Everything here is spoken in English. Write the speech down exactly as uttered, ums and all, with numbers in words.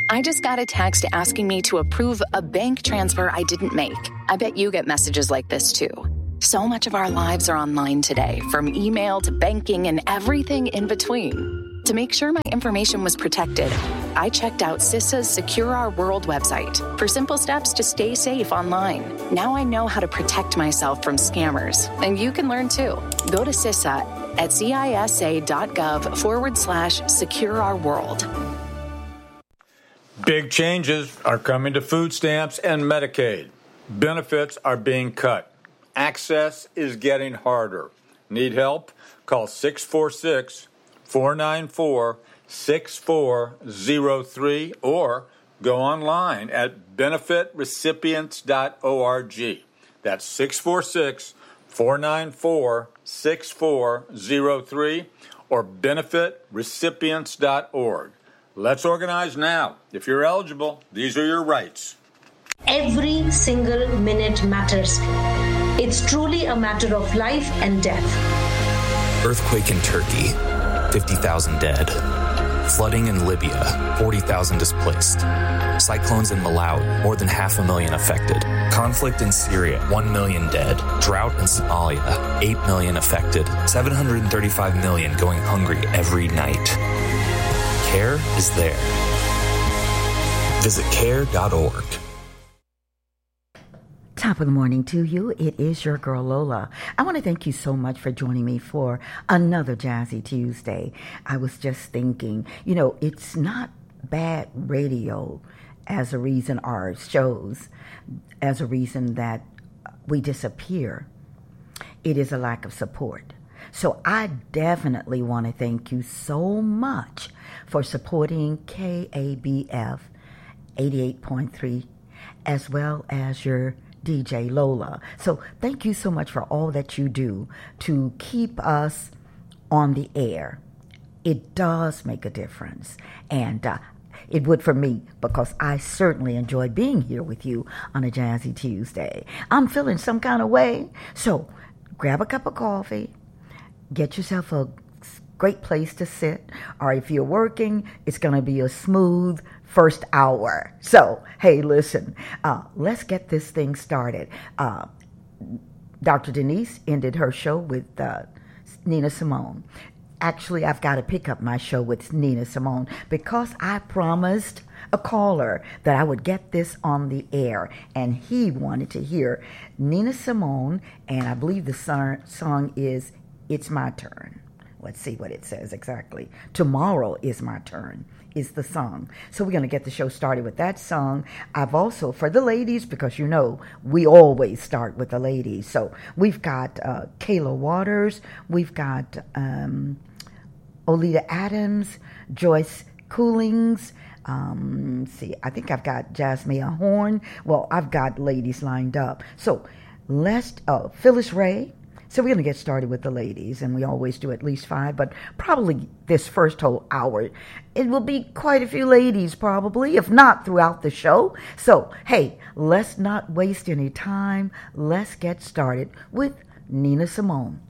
I just got a text asking me to approve a bank transfer I didn't make. I bet you get messages like this too. So much of our lives are online today, from email to banking and everything in between. To make sure my information was protected, I checked out CISA's Secure Our World website for simple steps to stay safe online. Now I know how to protect myself from scammers, and you can learn too. Go to CISA at cisa.gov forward slash secure our world. Big changes are coming to food stamps and Medicaid. Benefits are being cut. Access is getting harder. Need help? Call six four six, four nine four, six four zero three or go online at benefit recipients dot org. That's six four six, four nine four, six four zero three or benefit recipients dot org. Let's organize now. If you're eligible, these are your rights. Every single minute matters. It's truly a matter of life and death. Earthquake in Turkey, fifty thousand dead. Flooding in Libya, forty thousand displaced. Cyclones in Malawi, more than half a million affected. Conflict in Syria, one million dead. Drought in Somalia, eight million affected. seven hundred thirty-five million going hungry every night. CARE is there. Visit care dot org. Top of the morning to you. It is your girl Lola. I want to thank you so much for joining me for another Jazzy Tuesday. I was just thinking, you know, it's not bad radio as a reason, our shows, as a reason that we disappear. It is a lack of support. So I definitely want to thank you so much for supporting K A B F eighty-eight point three as well as your D J Lola. So thank you so much for all that you do to keep us on the air. It does make a difference. And uh, it would for me, because I certainly enjoy being here with you on a Jazzy Tuesday. I'm feeling some kind of way. So grab a cup of coffee. Get yourself a great place to sit. Or if you're working, it's going to be a smooth first hour. So, hey, listen, uh, let's get this thing started. Uh, Doctor Denise ended her show with uh, Nina Simone. Actually, I've got to pick up my show with Nina Simone because I promised a caller that I would get this on the air, and he wanted to hear Nina Simone, and I believe the song, song is It's My Turn. Let's see what it says exactly. Tomorrow is My Turn is the song. So we're going to get the show started with that song. I've also, for the ladies, because you know, we always start with the ladies. So we've got uh, Kayla Waters. We've got um, Olita Adams, Joyce Coolings. Um, let's see, I think I've got Jasmine Horn. Well, I've got ladies lined up. So let's, uh, Phyllis Ray. So we're going to get started with the ladies, and we always do at least five, but probably this first whole hour, it will be quite a few ladies probably, if not throughout the show. So, hey, let's not waste any time. Let's get started with Nina Simone.